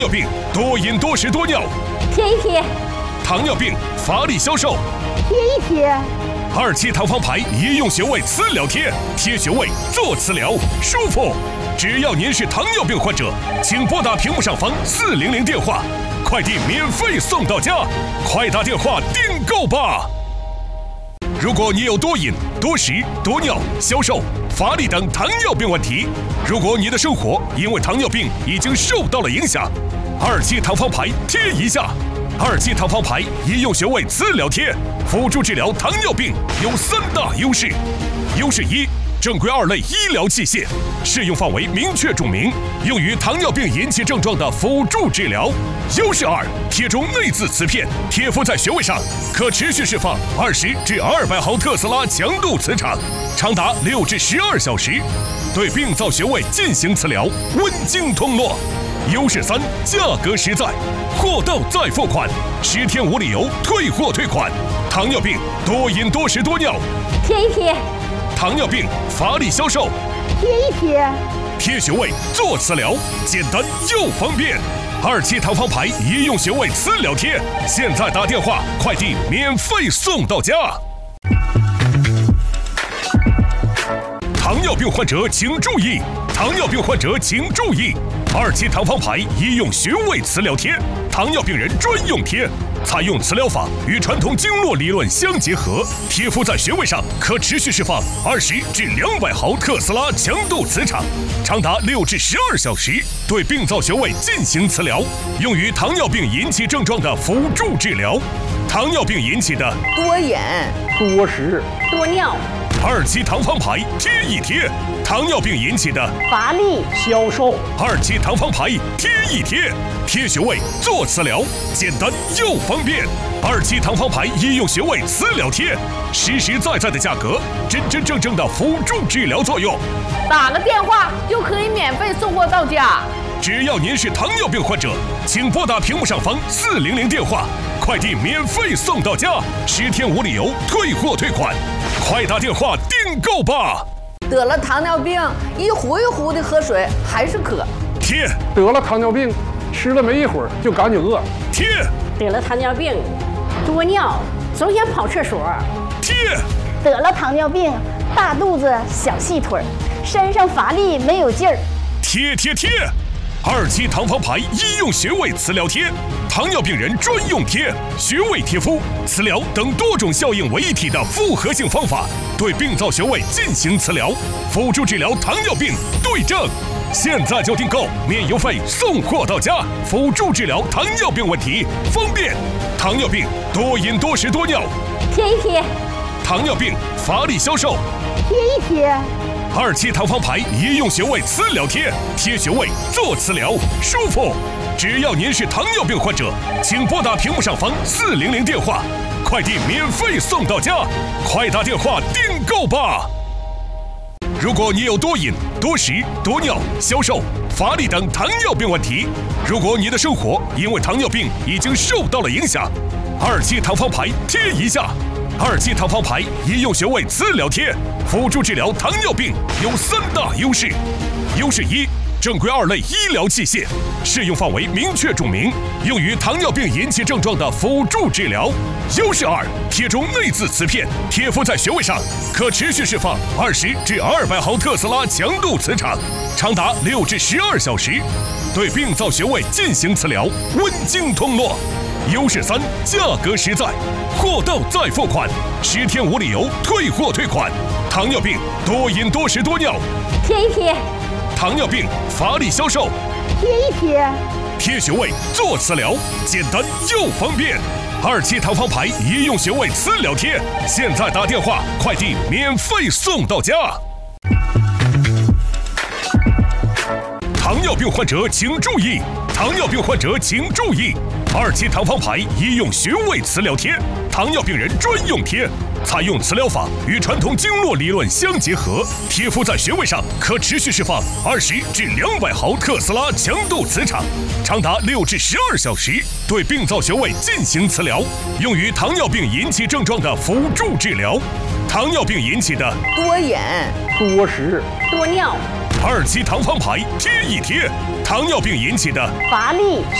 尿病多饮多食多尿， 贴一贴； 糖尿病乏力消瘦， 贴一贴； 2期糖方牌医用穴位磁疗贴，贴穴位做磁疗舒服。只要您是糖尿病患者，请拨打屏幕上方400电话，快递免费送到家，快打电话订购吧。如果你有多饮、多食、多尿、消瘦、乏力等糖尿病问题，如果你的生活因为糖尿病已经受到了影响，2期糖方牌贴一下。2期糖方牌医用穴位磁疗贴，辅助治疗糖尿病有3大优势。优势1，正规2类医疗器械，适用范围明确注明，用于糖尿病引起症状的辅助治疗。优势2，贴中内眦磁片，贴敷在穴位上，可持续释放20至200毫特斯拉强度磁场，长达6至12小时，对病灶穴位进行磁疗，温经通络。优势3，价格实在，货到再付款，10天无理由退货退款。糖尿病多饮多食多尿， 贴一贴； 糖尿病乏力消瘦， 贴一贴； 贴穴位做磁疗，简单又方便。2期糖方牌医用穴位磁疗贴，现在打电话，快递免费送到家。糖尿病患者请注意！糖尿病患者请注意！2期糖方牌医用穴位磁疗贴，糖尿病人专用贴，采用磁疗法与传统经络理论相结合，贴敷在穴位上，可持续释放20至200毫特斯拉强度磁场，长达6至12小时，对病灶穴位进行磁疗，用于糖尿病引起症状的辅助治疗。糖尿病引起的多饮、 多食、 多尿 ，2期糖方牌贴一贴；糖尿病引起的乏力消瘦 ，2期糖方牌贴一贴，贴穴位做磁疗，简单又方便。2期糖方牌医用穴位磁疗贴，实实在在的价格，真真正正的辅助治疗作用。 打个电话就可以免费送货到家。 只要您是糖尿病患者，请拨打屏幕上方400电话，快递免费送到家，10天无理由退货退款，快打电话订购吧。 得了糖尿病，一壶一壶的喝水还是渴。 贴， 得了糖尿病，吃了没一会儿就感觉饿。 贴， 得了糖尿病，多尿，总想跑厕所。 贴， 得了糖尿病，大肚子小细腿，身上乏力没有劲儿。 贴贴贴！2期糖方牌医用穴位磁疗贴，糖尿病人专用贴，穴位贴敷、磁疗等多种效应为一体的复合性方法，对病灶穴位进行磁疗，辅助治疗糖尿病对症。现在就订购，免邮费送货到家，辅助治疗糖尿病问题，方便。糖尿病多饮多食多尿， 贴一贴； 糖尿病乏力消瘦， 贴一贴 ；2期糖方牌医用穴位磁疗贴，贴穴位做磁疗舒服。只要您是糖尿病患者，请拨打屏幕上方400电话，快递免费送到家，快打电话订购吧。如果你有多饮、多食、多尿、消瘦、乏力等糖尿病问题，如果你的生活因为糖尿病已经受到了影响，2期糖方牌贴一下。2期糖方牌医用穴位磁疗贴，辅助治疗糖尿病有3大优势。优势1，正规2类医疗器械，适用范围明确注明，用于糖尿病引起症状的辅助治疗。优势2，贴中内眦磁片，贴敷在穴位上，可持续释放20至200毫特斯拉强度磁场，长达6至12小时，对病灶穴位进行磁疗，温经通络。优势3，价格实在，货到再付款，10天无理由退货退款。糖尿病多饮多食多尿， 贴一贴； 糖尿病乏力消瘦， 贴一贴； 贴穴位做磁疗，简单又方便。2期糖方牌医用穴位磁疗贴，现在打电话，快递免费送到家。糖尿病患者请注意！糖尿病患者请注意！2期糖方牌医用穴位磁疗贴，糖尿病人专用贴，采用磁疗法与传统经络理论相结合，贴敷在穴位上，可持续释放20至200毫特斯拉强度磁场，长达6至12小时，对病灶穴位进行磁疗，用于糖尿病引起症状的辅助治疗。糖尿病引起的多饮、 多食、 多尿 2期糖方牌贴一贴， 糖尿病引起的乏力、